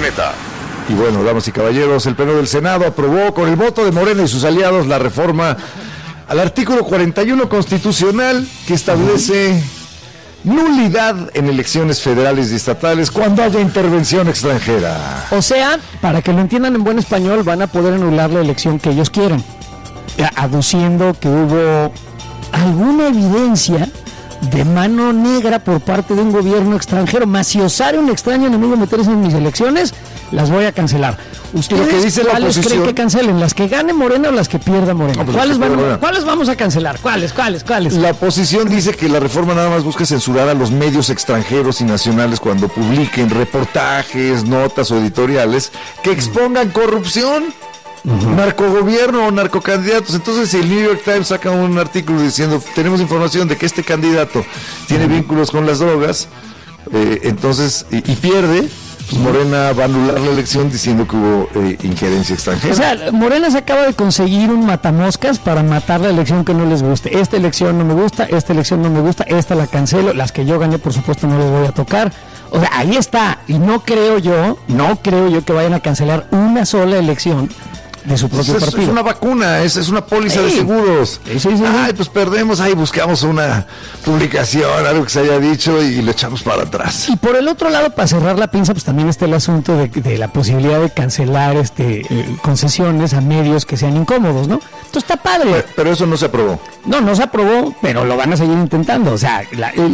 planeta. Y bueno, damas y caballeros, el Pleno del Senado aprobó con el voto de Morena y sus aliados la reforma al artículo 41 constitucional que establece nulidad en elecciones federales y estatales cuando haya intervención extranjera. O sea, para que lo entiendan en buen español, van a poder anular la elección que ellos quieran, aduciendo que hubo alguna evidencia de mano negra por parte de un gobierno extranjero. Más si osare un extraño enemigo meterse en mis elecciones, las voy a cancelar. ¿Ustedes que dice cuáles creen que cancelen? ¿Las que gane Morena o las que pierda Morena? No, pues ¿Cuáles vamos a cancelar? ¿Cuáles? La oposición dice que la reforma nada más busca censurar a los medios extranjeros y nacionales cuando publiquen reportajes, notas o editoriales que expongan corrupción, narcogobierno o narcocandidatos. Entonces, si el New York Times saca un artículo diciendo tenemos información de que este candidato tiene vínculos con las drogas, entonces y pierde, pues Morena va a anular la elección diciendo que hubo injerencia extranjera. O sea, Morena se acaba de conseguir un matamoscas para matar la elección que no les guste. Esta elección no me gusta, esta elección no me gusta, esta la cancelo, las que yo gané por supuesto no les voy a tocar. O sea, ahí está. Y no creo yo que vayan a cancelar una sola elección de su propio partido. Es una vacuna, es una póliza de seguros. Sí. Ay, pues perdemos, ahí buscamos una publicación, algo que se haya dicho y lo echamos para atrás. Y por el otro lado, para cerrar la pinza, pues también está el asunto de la posibilidad de cancelar concesiones a medios que sean incómodos, ¿no? Entonces está padre. Pero eso no se aprobó. No se aprobó, pero lo van a seguir intentando. O sea,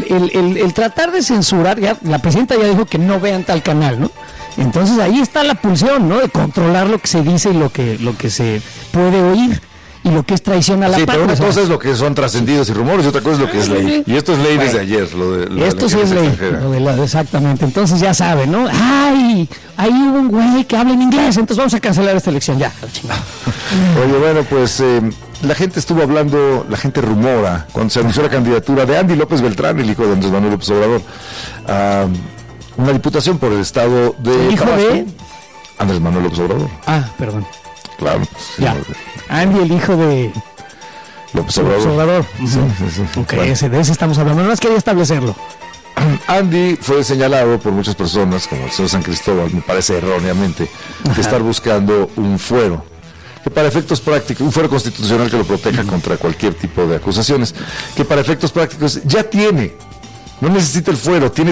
el tratar de censurar, ya la presidenta ya dijo que no vean tal canal, ¿no? Entonces ahí está la pulsión, ¿no? De controlar lo que se dice y lo que se puede oír y lo que es traición a la patria. Pero una cosa es lo que son trascendidos y rumores y otra cosa es lo que es ley. Y esto es ley desde ayer. Esto sí es ley. Exactamente. Entonces ya saben, ¿no? ¡Ay! Ahí hubo un güey que habla en inglés, entonces vamos a cancelar esta elección. Ya. Oye, bueno, pues la gente estuvo hablando, la gente rumora, cuando se anunció la candidatura de Andy López Beltrán, el hijo de Andrés Manuel López Obrador, una diputación por el estado de ¿El hijo Tabasco. de? Andrés Manuel López Obrador. Perdón. Claro. Ya. Andy, el hijo de López Obrador. López Obrador. Sí. Ok, Bueno. de ese estamos hablando. No más quería establecerlo. Andy fue señalado por muchas personas, como el señor San Cristóbal, me parece erróneamente, de estar buscando un fuero, que para efectos prácticos, un fuero constitucional que lo proteja contra cualquier tipo de acusaciones, que para efectos prácticos ya tiene, no necesita el fuero, tiene